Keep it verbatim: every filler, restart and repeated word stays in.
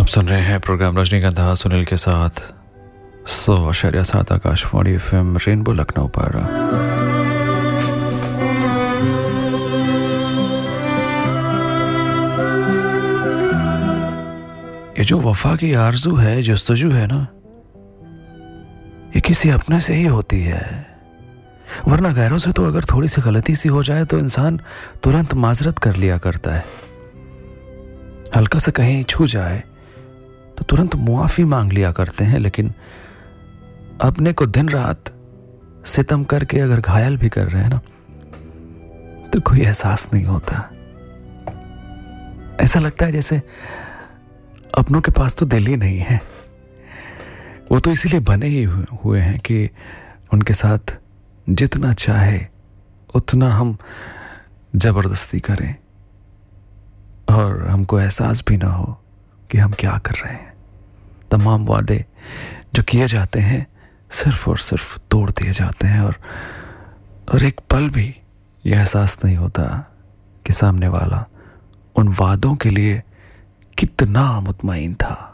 सुन रहे हैं प्रोग्राम रजनीगंधा सुनील के साथ सौ आशार्य सात आकाशवाणी एफएम रेनबो लखनऊ पर। ये जो वफा की आरजू है, जस्तजू है ना, ये किसी अपने से ही होती है, वरना गैरों से तो अगर थोड़ी सी गलती सी हो जाए तो इंसान तुरंत माजरत कर लिया करता है। हल्का सा कहीं छू जाए तो तुरंत मुआफी मांग लिया करते हैं, लेकिन अपने को दिन रात सितम करके अगर घायल भी कर रहे हैं ना तो कोई एहसास नहीं होता। ऐसा लगता है जैसे अपनों के पास तो दिल ही नहीं है। वो तो इसीलिए बने ही हुए हैं कि उनके साथ जितना चाहे उतना हम जबरदस्ती करें और हमको एहसास भी ना हो कि हम क्या कर रहे हैं। तमाम वादे जो किए जाते हैं सिर्फ और सिर्फ तोड़ दिए जाते हैं, और और एक पल भी यह एहसास नहीं होता कि सामने वाला उन वादों के लिए कितना मुतमईन था।